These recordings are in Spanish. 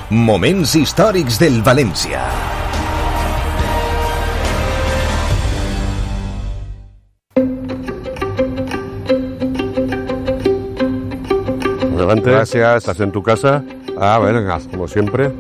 Moments històrics del València. Adelante. Gracias. ¿Estás en tu casa? Venga. Como siempre.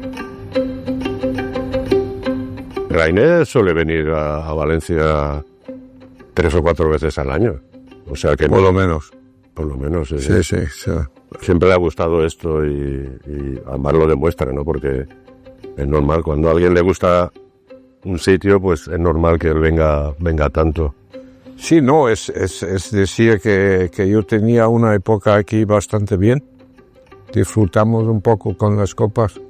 Rainer suele venir a Valencia 3 o 4 veces al año. O sea que Por lo menos. Por lo menos. Sí. Siempre le ha gustado esto y además lo demuestra, ¿no? Porque es normal, cuando a alguien le gusta un sitio, pues es normal que él venga tanto. Sí, no, es decir que yo tenía una época aquí bastante bien. Disfrutamos un poco con las copas.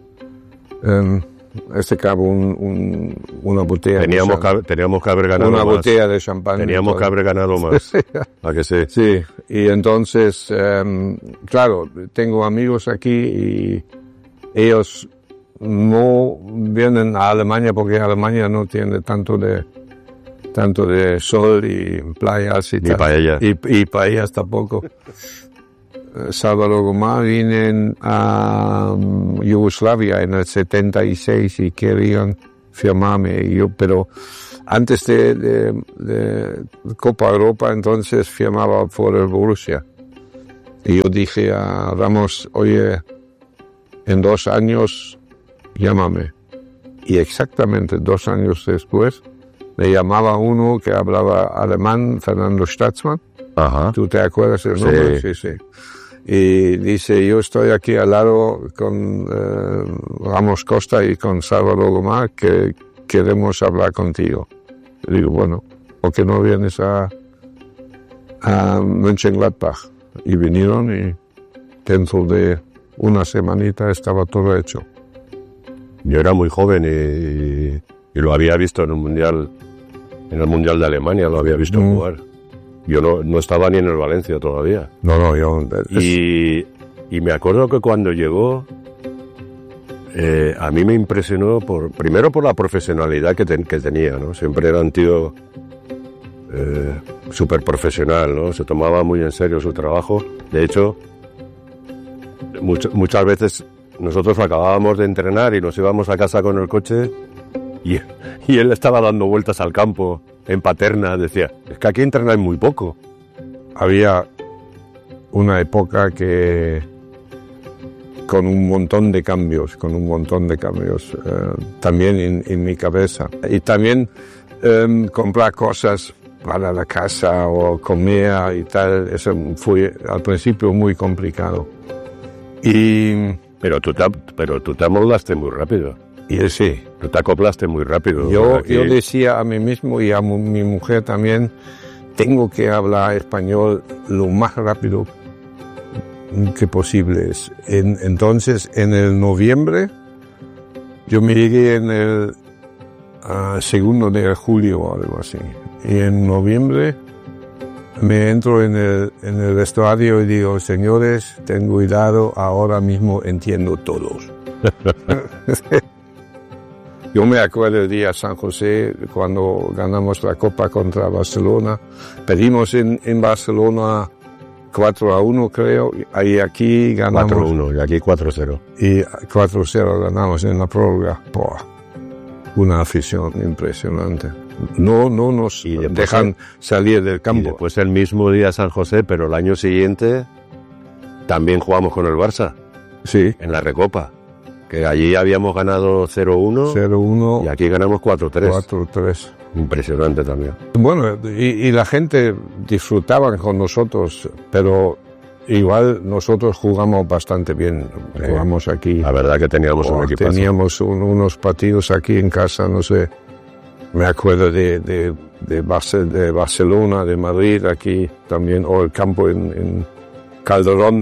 Cabo una botella teníamos que haber ganado una más. botella de champán. Teníamos que haber ganado más. ¿A que sí? Sí, y entonces, claro, tengo amigos aquí y ellos no vienen a Alemania porque Alemania no tiene tanto de sol y playas y Ni paella. y paellas tampoco. Salvador Gomá vienen a Yugoslavia en el 76 y querían firmarme, pero antes de Copa Europa entonces firmaba por el Borussia. Y yo dije a Ramos, oye, en 2 años llámame. Y exactamente 2 años después me llamaba uno que hablaba alemán, Fernando Staatsmann. Ajá. ¿Tú te acuerdas del nombre? Sí. Y dice, yo estoy aquí al lado con Ramos Costa y con Salvador Gomá, que queremos hablar contigo. Y digo, bueno, ¿por qué no vienes a Mönchengladbach? Y vinieron y dentro de una semanita estaba todo hecho. Yo era muy joven y lo había visto en el Mundial de Alemania, lo había visto jugar. Yo no estaba ni en el Valencia todavía. No, yo... Y me acuerdo que cuando llegó, a mí me impresionó primero por la profesionalidad que tenía, ¿no? Siempre era un tío súper profesional, ¿no? Se tomaba muy en serio su trabajo. De hecho, muchas veces nosotros acabábamos de entrenar y nos íbamos a casa con el coche y él estaba dando vueltas al campo en Paterna. Decía, es que aquí entrenáis muy poco. Había una época que con un montón de cambios, también en mi cabeza. Y también comprar cosas para la casa o comer y tal, eso fue al principio muy complicado. Pero tú te amoldaste muy rápido. Y sí. Tú te acoplaste muy rápido. Yo decía a mí mismo y a mi mujer también, tengo que hablar español lo más rápido que posible. Entonces, en el noviembre, yo me llegué en el 2 de julio o algo así. Y en noviembre me entro en el vestuario y digo, señores, ten cuidado, ahora mismo entiendo todos. Yo me acuerdo el día San José, cuando ganamos la Copa contra Barcelona. Perdimos en Barcelona 4-1, creo, y aquí ganamos... 4-1, y aquí 4-0. Y 4-0 ganamos en la prórroga. Una afición impresionante. No nos dejan salir del campo. Y después el mismo día San José, pero el año siguiente también jugamos con el Barça. Sí. En la Recopa. Que allí habíamos ganado 0-1 y aquí ganamos 4-3. 4-3. Impresionante también. Bueno, y la gente disfrutaba con nosotros, pero igual nosotros jugamos bastante bien. Jugamos aquí. La verdad que teníamos un equipazo. Teníamos unos partidos aquí en casa, no sé. Me acuerdo de Barcelona, de Madrid, aquí también, o el campo en Calderón,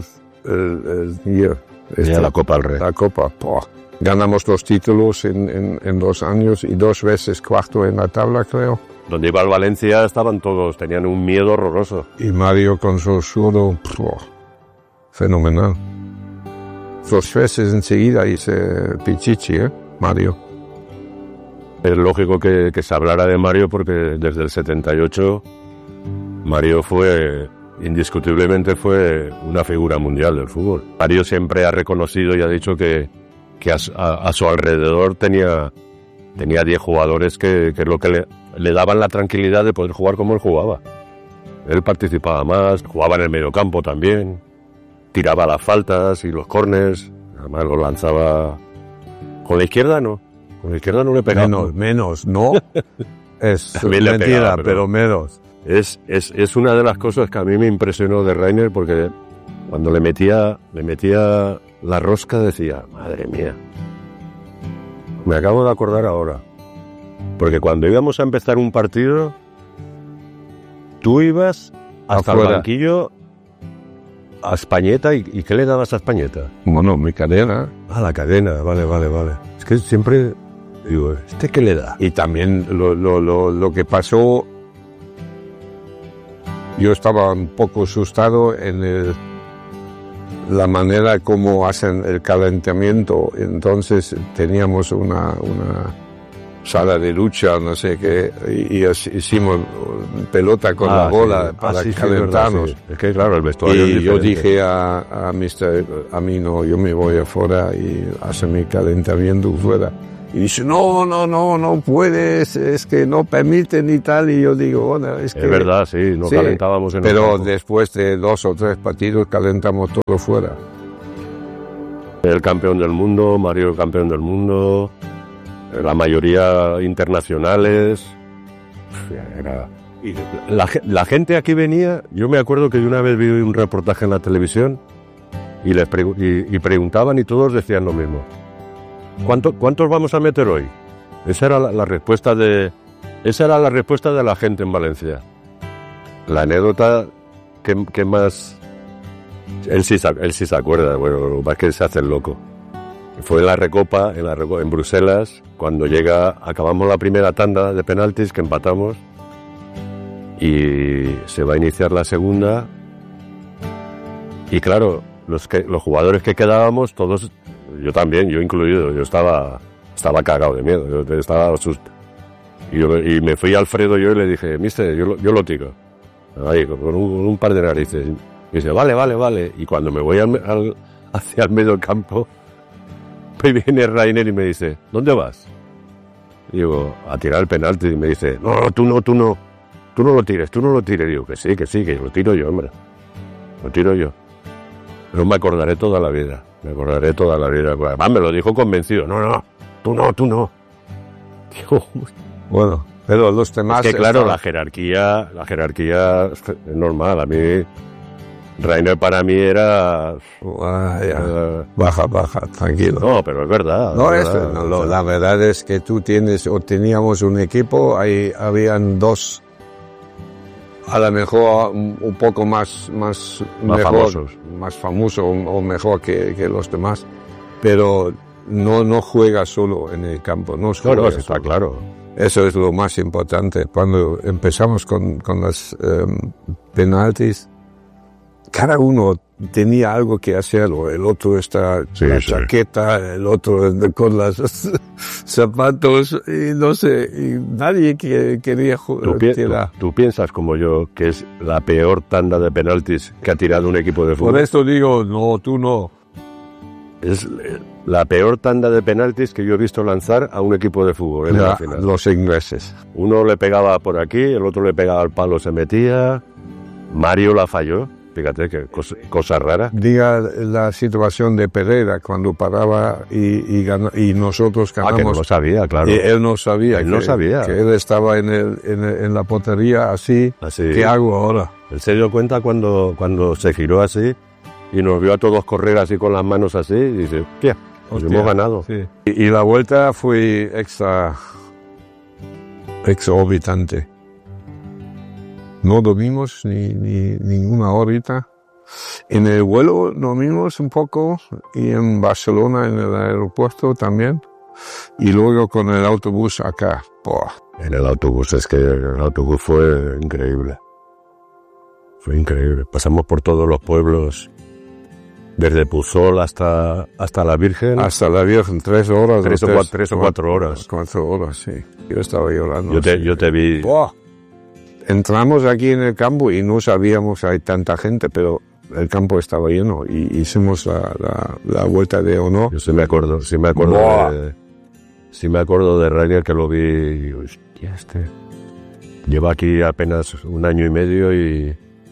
la Copa del Rey. La Copa, ganamos 2 títulos en 2 años y 2 veces cuarto en la tabla, creo. Donde iba el Valencia estaban todos, tenían un miedo horroroso. Y Mario con su zurdo, fenomenal. 2 veces enseguida hice Pichichi, Mario. Es lógico que se hablara de Mario porque desde el 78 Mario indiscutiblemente fue una figura mundial del fútbol. Mario siempre ha reconocido y ha dicho que que a su alrededor tenía 10 jugadores que es lo que le daban la tranquilidad de poder jugar como él jugaba. Él participaba más, jugaba en el mediocampo también, tiraba las faltas y los córners, además lo lanzaba con la izquierda no le pegaba. Menos, ¿no? Es También le mentira, pegaba, pero menos. Es una de las cosas que a mí me impresionó de Reiner, porque cuando le metía la rosca decía, madre mía, me acabo de acordar ahora, porque cuando íbamos a empezar un partido, tú ibas hasta Afuera. el banquillo a Españeta, ¿y qué le dabas a Españeta? Bueno, mi cadena. Ah, la cadena, vale. Es que siempre digo, ¿este qué le da? Y también lo que pasó, yo estaba un poco asustado en la manera como hacen el calentamiento. Entonces teníamos una sala de lucha, no sé qué, y hicimos pelota con la bola para calentarnos. Sí. Es que claro, el vestuario es Y yo diferente. dije a Mr. a mí no, yo me voy afuera y hace mi calentamiento fuera. Y dice, no puedes, es que no permiten y tal. Y yo digo, bueno, es que... Es verdad, sí, no sí, calentábamos en el pero campo. después de 2 o 3 partidos calentamos todo fuera. El campeón del mundo, Mario el campeón del mundo, la mayoría internacionales. Y la gente aquí venía, yo me acuerdo que yo una vez vi un reportaje en la televisión y preguntaban y todos decían lo mismo. ¿Cuántos vamos a meter hoy? Esa era la respuesta de la gente en Valencia. La anécdota que más... Él sí se acuerda, bueno, lo que pasa es que se hace el loco. Fue en la Recopa, en Bruselas, cuando acabamos la primera tanda de penaltis que empatamos y se va a iniciar la segunda. Y claro, los jugadores que quedábamos, todos, yo también, yo incluido, yo estaba cagado de miedo, yo estaba asustado. Y me fui a Alfredo yo y le dije, mister, yo lo tiro. Ahí, con un par de narices. Y dice, vale. Y cuando me voy hacia el medio del campo, me viene Reiner y me dice, ¿dónde vas? Y digo, a tirar el penalti. Y me dice, no, tú no lo tires. Digo, que sí, que lo tiro yo, hombre. Lo tiro yo. Pero me acordaré toda la vida. Además, me lo dijo convencido. No, tú no. Digo, Bueno, pero los demás... es que claro, la jerarquía es normal. A mí, Reiner para mí era... Baja, tranquilo. No, pero es verdad. No, es verdad. la verdad es que teníamos un equipo, ahí habían 2, a lo mejor un poco más mejor, famosos. más famoso o mejor que los demás, pero no juega solo en el campo, no juega Está solo. claro. Eso es lo más importante. Cuando empezamos con los penaltis, cada uno tenía algo que hacer, el otro está la chaqueta, el otro con los zapatos, y no sé, y nadie quería tirar. ¿Tú piensas como yo que es la peor tanda de penaltis que ha tirado un equipo de fútbol? Por esto digo, no, tú no. Es la peor tanda de penaltis que yo he visto lanzar a un equipo de fútbol en la final. Los ingleses. Uno le pegaba por aquí, el otro le pegaba al palo, se metía. Mario la falló. Fíjate qué cosa rara. Diga la situación de Pereira cuando paraba y nosotros ganamos. Que no lo sabía, claro. Y él no sabía. No sabía. Que él estaba en la portería así. ¿Qué hago ahora? Él se dio cuenta cuando se giró así y nos vio a todos correr así con las manos así y dice, hostia, hemos ganado. Sí. Y la vuelta fue exorbitante. No dormimos ni ninguna horita. En el vuelo dormimos un poco y en Barcelona en el aeropuerto también. Y luego con el autobús acá. Boah. En el autobús, es que el autobús fue increíble. Fue increíble. Pasamos por todos los pueblos, desde Puzol hasta la Virgen. Hasta la Virgen, 3 horas. 3 o 4 horas. 4 horas, sí. Yo estaba llorando. Yo te vi. Boah. Entramos aquí en el campo y no sabíamos hay tanta gente, pero el campo estaba lleno y hicimos la vuelta de honor. Yo sí me acuerdo de Rainer, que lo vi y digo, hostia, lleva aquí apenas 1 año y medio y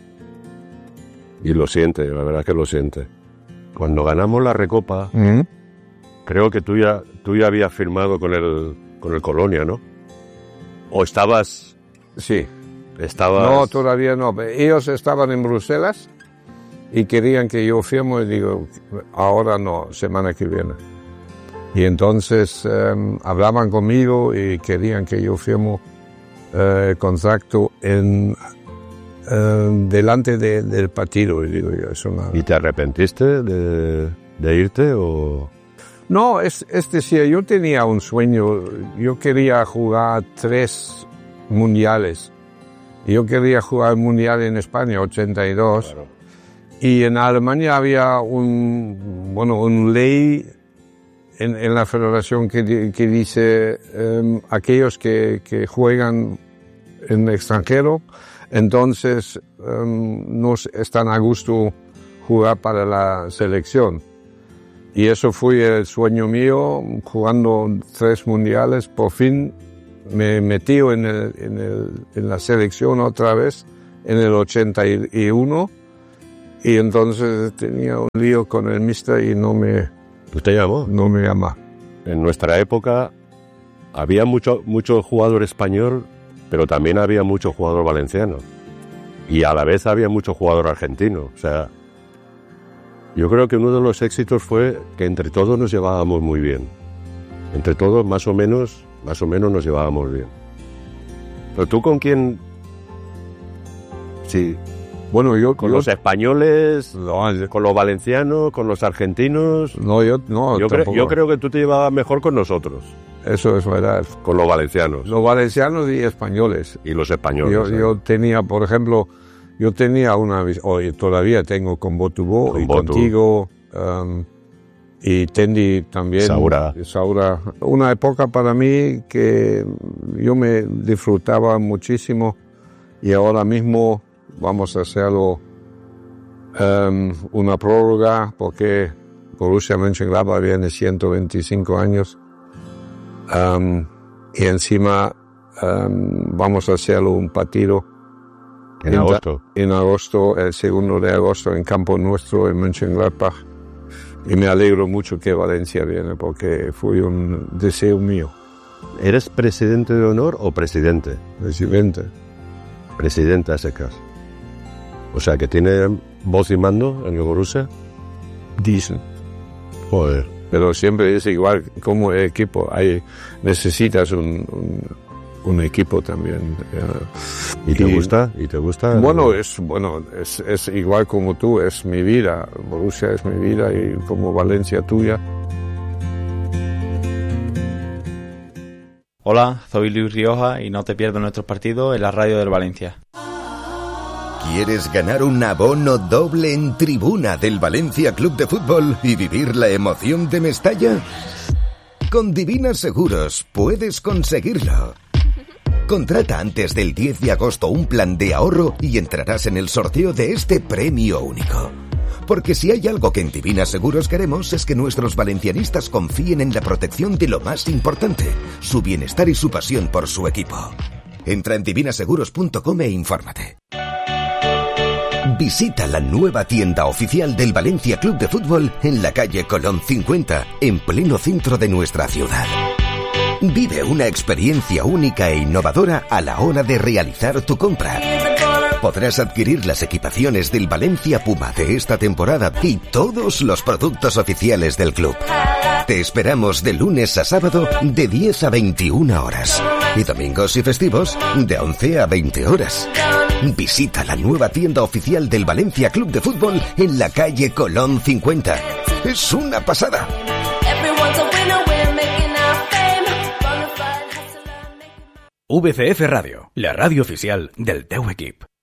lo siente, la verdad que lo siente. Cuando ganamos la Recopa, creo que tú ya habías firmado con el Colonia, ¿no? ¿O estabas...? Sí. ¿Estabas...? No, todavía no. Ellos estaban en Bruselas y querían que yo firme y digo, ahora no, semana que viene. Y entonces hablaban conmigo y querían que yo firme contrato delante del partido. Y digo, ¿Y te arrepentiste de irte o...? No, es decir, yo tenía un sueño. Yo quería jugar 3 mundiales. Yo quería jugar el mundial en España, 82. Claro. Y en Alemania había un ley en la federación que dice aquellos que juegan en extranjero, entonces no están a gusto jugar para la selección. Y eso fue el sueño mío, jugando 3 mundiales. Por fin me metí en la selección otra vez, en el 81. Y entonces tenía un lío con el mister y no me... ¿Usted llamó? No me llama. En nuestra época había mucho jugador español, pero también había mucho jugador valenciano. Y a la vez había mucho jugador argentino. O sea, yo creo que uno de los éxitos fue que entre todos nos llevábamos muy bien. Entre todos más o menos nos llevábamos bien. ¿Pero tú con quién? Sí. Bueno, yo con los españoles, con los valencianos, con los argentinos. Yo creo que tú te llevabas mejor con nosotros. Eso es verdad. Con los valencianos. Los valencianos y españoles. Y los españoles. Yo tenía, por ejemplo, todavía tengo con Botubó y contigo, y Tendi también. Saura. Una época para mí que yo me disfrutaba muchísimo y ahora mismo vamos a hacerlo una prórroga porque Borussia Mönchengladbach viene 125 años. Y encima vamos a hacerlo un partido en agosto. En agosto, el 2 de agosto, en campo nuestro en Mönchengladbach. Y me alegro mucho que Valencia viene porque fue un deseo mío. ¿Eres presidente de honor o presidente? Presidente. Presidente a secas. O sea, que tiene voz y mando en el Borussia. Dicen. Joder. Pero siempre es igual como equipo. Necesitas un equipo también. ¿Y te gusta? Bueno, es igual como tú, es mi vida. Borussia es mi vida y como Valencia tuya. Hola, soy Luis Rioja y no te pierdas nuestros partidos en la radio del Valencia. ¿Quieres ganar un abono doble en tribuna del Valencia Club de Fútbol y vivir la emoción de Mestalla? Con Divina Seguros puedes conseguirlo. Contrata antes del 10 de agosto un plan de ahorro y entrarás en el sorteo de este premio único. Porque si hay algo que en Divina Seguros queremos es que nuestros valencianistas confíen en la protección de lo más importante, su bienestar y su pasión por su equipo. Entra en divinaseguros.com e infórmate. Visita la nueva tienda oficial del Valencia Club de Fútbol en la calle Colón 50, en pleno centro de nuestra ciudad. Vive una experiencia única e innovadora a la hora de realizar tu compra. Podrás adquirir las equipaciones del Valencia Puma de esta temporada y todos los productos oficiales del club. Te esperamos de lunes a sábado de 10 a 21 horas y domingos y festivos de 11 a 20 horas. Visita la nueva tienda oficial del Valencia Club de Fútbol en la calle Colón 50. ¡Es una pasada! VCF Radio, la radio oficial del teu equip.